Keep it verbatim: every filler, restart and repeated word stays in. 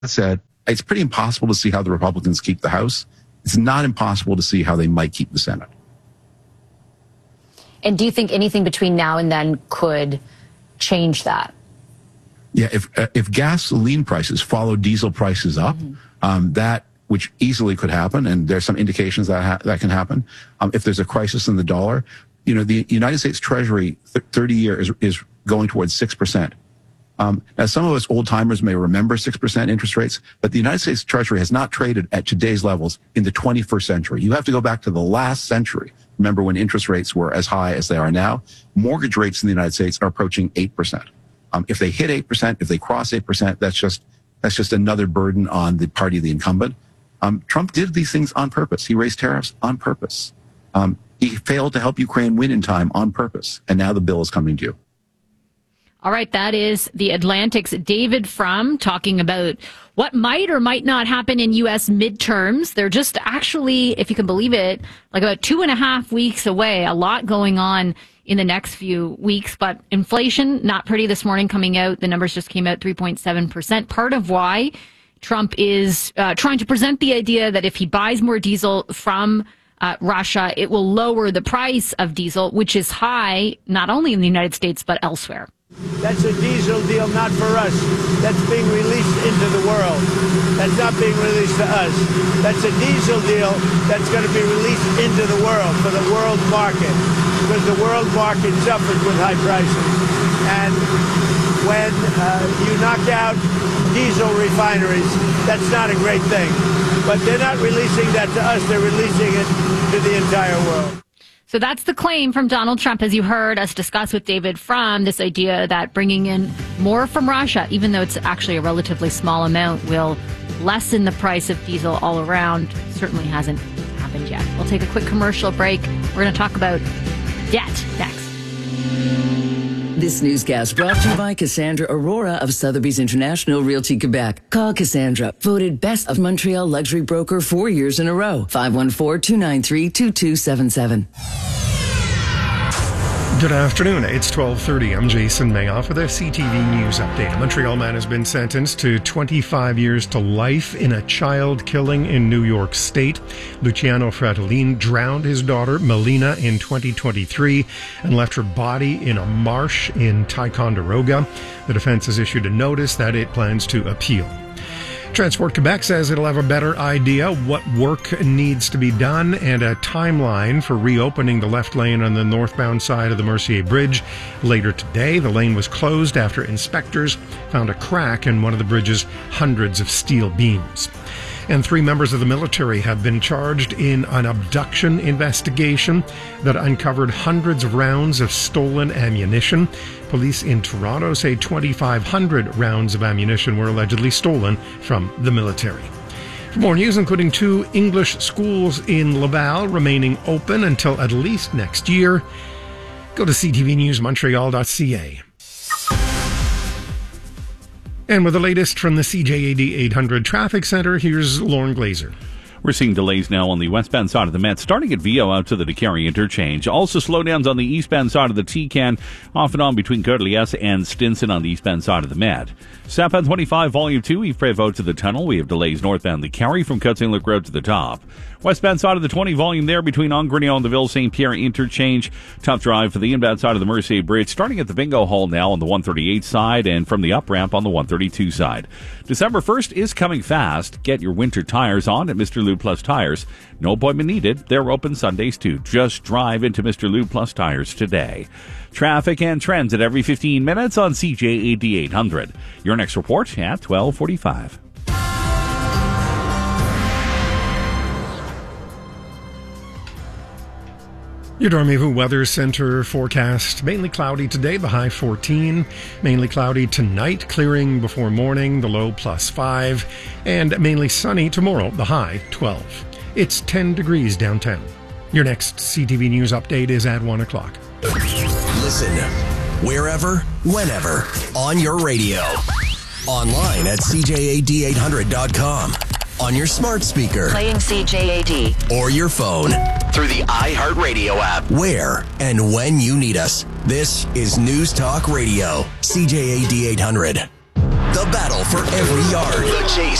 said, it's pretty impossible to see how the Republicans keep the House. It's not impossible to see how they might keep the Senate. And do you think anything between now and then could change that? Yeah, if uh, if gasoline prices follow diesel prices up, mm-hmm. um, that, which easily could happen, and there's some indications that ha- that can happen. Um, if there's a crisis in the dollar, you know, the United States Treasury thirty year is, is going towards six percent. Um, now, some of us old timers may remember six percent interest rates, but the United States Treasury has not traded at today's levels in the twenty-first century. You have to go back to the last century. Remember when interest rates were as high as they are now? Mortgage rates in the United States are approaching eight percent. Um, if they hit eight percent, if they cross eight percent, that's just, that's just another burden on the party of the incumbent. Um, Trump did these things on purpose. He raised tariffs on purpose. Um, he failed to help Ukraine win in time on purpose. And now the bill is coming to you. All right, that is The Atlantic's David Frum talking about what might or might not happen in U S midterms. They're just actually, if you can believe it, like about two and a half weeks away. A lot going on in the next few weeks. But inflation, not pretty this morning coming out. The numbers just came out three point seven percent. Part of why Trump is uh, trying to present the idea that if he buys more diesel from uh, Russia, it will lower the price of diesel, which is high not only in the United States, but elsewhere. That's a diesel deal not for us. That's being released into the world. That's not being released to us. That's a diesel deal that's going to be released into the world for the world market, because the world market suffers with high prices. And when uh, you knock out diesel refineries, that's not a great thing. But they're not releasing that to us. They're releasing it to the entire world. So that's the claim from Donald Trump, as you heard us discuss with David Frum, this idea that bringing in more from Russia, even though it's actually a relatively small amount, will lessen the price of diesel all around. Certainly hasn't happened yet. We'll take a quick commercial break. We're going to talk about debt next. This newscast brought to you by Cassandra Aurora of Sotheby's International Realty Quebec. Call Cassandra, voted best of Montreal luxury broker four years in a row. five one four, two nine three, two two seven seven. Good afternoon. It's twelve thirty. I'm Jason Mayoff with a C T V News update. A Montreal man has been sentenced to twenty-five years to life in a child killing in New York State. Luciano Fratellin drowned his daughter, Melina, in twenty twenty-three and left her body in a marsh in Ticonderoga. The defense has issued a notice that it plans to appeal. Transport Quebec says it'll have a better idea what work needs to be done and a timeline for reopening the left lane on the northbound side of the Mercier Bridge later today. The lane was closed after inspectors found a crack in one of the bridge's hundreds of steel beams. And three members of the military have been charged in an abduction investigation that uncovered hundreds of rounds of stolen ammunition. Police in Toronto say twenty-five hundred rounds of ammunition were allegedly stolen from the military. For more news, including two English schools in Laval remaining open until at least next year, go to c t v news montreal dot c a. And with the latest from the C J A D eight hundred Traffic Center, here's Lauren Glazer. We're seeing delays now on the westbound side of the Met, starting at Viau out to the DeCarry interchange. Also slowdowns on the eastbound side of the T-Can, off and on between Courteliesse and Stinson on the eastbound side of the Met. Southbound twenty-five, Volume two, Yves Prévost to the tunnel. We have delays northbound the Carry from Cut-Saint-Luc Road to the top. Westbound side of the twenty, Volume there between Angrignon and the Ville-Saint Pierre interchange. Tough drive for the inbound side of the Mercier Bridge, starting at the Bingo Hall now on the one thirty-eight side and from the up-ramp on the one thirty-two side. December first is coming fast. Get your winter tires on at Mister Lube Plus Tires. No appointment needed. They're open Sundays too. Just drive into Mister Lube Plus Tires today. Traffic and trends at every fifteen minutes on C J A D eight hundred. Your next report at twelve forty-five. Your Dormez-vous Weather Center forecast. Mainly cloudy today, the high fourteen. Mainly cloudy tonight, clearing before morning, the low plus five. And mainly sunny tomorrow, the high twelve. It's ten degrees downtown. Your next C T V News update is at one o'clock. Listen wherever, whenever, on your radio. Online at c j a d eight hundred dot com. On your smart speaker. Playing C J A D. Or your phone. Through the iHeartRadio app. Where and when you need us. This is News Talk Radio. C J A D eight hundred. The The battle for every yard. The Chase